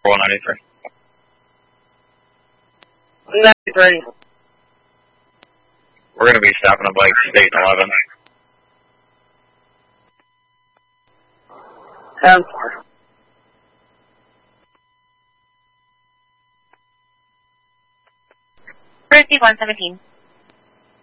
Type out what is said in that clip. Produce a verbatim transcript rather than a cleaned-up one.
one ninety-three. ninety-three. We're going to be stopping at Blake State eleven. ten four. Receive one seventeen.